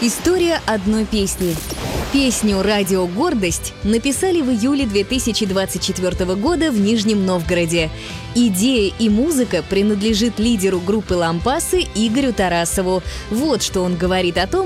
История одной песни. Песню «Радио Гордость» написали в июле 2024 года в Нижнем Новгороде. Идея и музыка принадлежит лидеру группы «Лампасы» Игорю Тарасову. Вот что он говорит о том,